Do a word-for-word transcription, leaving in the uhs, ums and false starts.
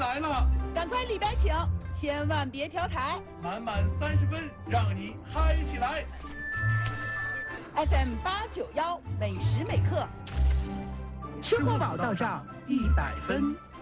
来了， 赶快里边请，千万别调台。 满满三十分，让你嗨起来。 F M 八九幺，每时每刻， 生活宝到账一百分。